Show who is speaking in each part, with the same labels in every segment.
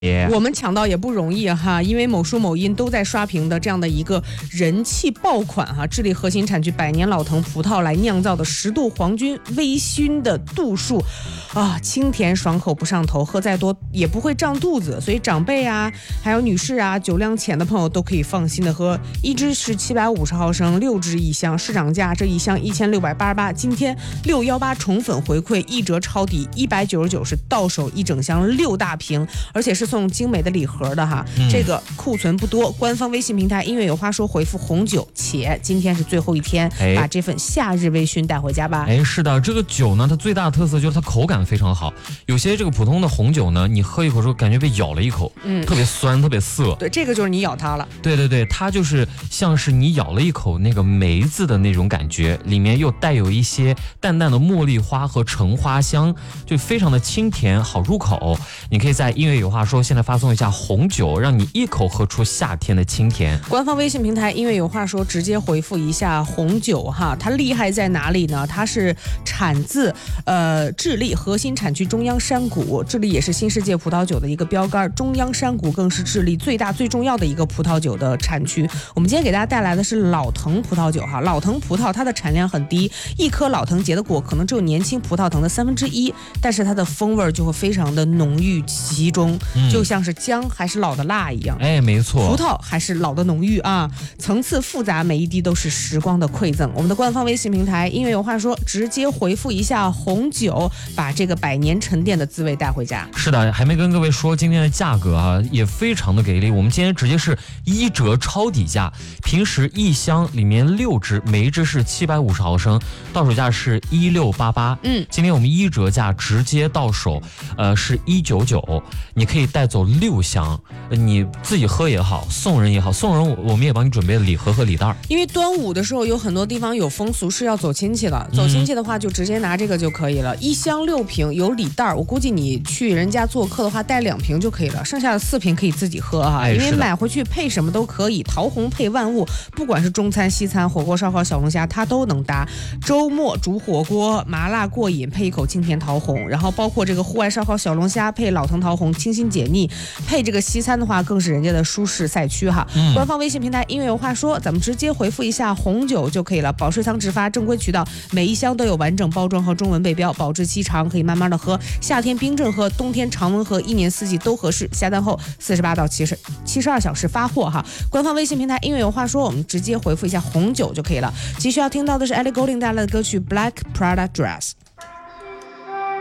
Speaker 1: 我们抢到也不容易哈，因为某书某音都在刷屏的这样的一个人气爆款哈，智利核心产区百年老藤葡萄来酿造的10度黄菌微醺的度数啊，清甜爽口不上头，喝再多也不会胀肚子，所以长辈啊，还有女士啊，酒量浅的朋友都可以放心的喝。一支是750毫升，6支一箱，市场价这一箱1688，今天618宠粉回馈1折抄底199，是到手一整箱6大瓶，而且是送精美的礼盒的哈，这个库存不多。官方微信平台音乐有话说回复红酒，且今天是最后一天，把这份夏日微醺带回家吧。
Speaker 2: 是的，这个酒呢，它最大的特色就是它口感非常好。有些这个普通的红酒呢，你喝一口之后感觉被咬了一口，特别酸，特别涩。
Speaker 1: 对，这个就是你咬它了。
Speaker 2: 对，它就是像是你咬了一口那个梅子的那种感觉，里面又带有一些淡淡的茉莉花和橙花香，就非常的清甜，好入口。你可以在音乐有话说现在发送一下红酒，让你一口喝出夏天的清甜。
Speaker 1: 官方微信平台音乐有话说直接回复一下红酒哈，它厉害在哪里呢？它是产自智利核心产区中央山谷，智利也是新世界葡萄酒的一个标杆，中央山谷更是智利最大最重要的一个葡萄酒的产区。我们今天给大家带来的是老藤葡萄酒哈，老藤葡萄它的产量很低，一颗老藤结的果可能只有年轻葡萄藤的1/3，但是它的风味就会非常的浓郁集中，就像是姜还是老的辣一样。
Speaker 2: 没错，
Speaker 1: 葡萄还是老的浓郁啊，层次复杂，每一滴都是时光的馈赠。我们的官方微信平台音乐有话说，直接回复一下红酒，把这个100年沉淀的滋味带回家。
Speaker 2: 是的，还没跟各位说今天的价格啊，也非常的给力。我们今天直接是1折抄底价，平时一箱里面6支，每一支是750毫升，到手价是1688。今天我们1折价直接到手，是199，你可以带走6箱，你自己喝也好，送人也好，送人我们也帮你准备了礼盒和礼袋。
Speaker 1: 因为端午的时候有很多地方有风俗是要走亲戚的，走亲戚的话就直接拿这个就可以了。1箱6瓶有礼袋，我估计你去人家做客的话带2瓶就可以了，剩下的4瓶可以自己喝哈。因为买回去配什么都可以，桃红配万物，不管是中餐西餐，火锅烧烤小龙虾它都能搭。周末煮火锅麻辣过瘾，配一口清甜桃红，然后包括这个户外烧烤小龙虾配老藤桃红，清新解腻。配这个西餐的话更是人家的舒适赛区哈。官方微信平台音乐有话说，咱们直接回复一下红酒就可以了，保税仓直发，正规渠道，每一箱都有完整包装和中文背标，保质期长，可以慢慢的喝，夏天冰镇喝，冬天常温喝，1年4季都合适。下单后48到72小时发货哈。官方微信平台音乐有话说，我们直接回复一下红酒就可以了。继续要听到的是 Ellie Goulding 带来的歌曲 Black Prada Dress。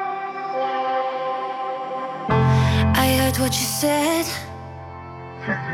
Speaker 3: I heard what you said